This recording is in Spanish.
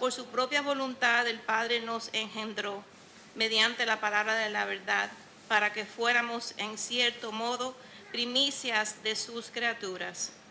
por su propia voluntad el Padre nos engendró mediante la palabra de la verdad, para que fuéramos en cierto modo primicias de sus criaturas.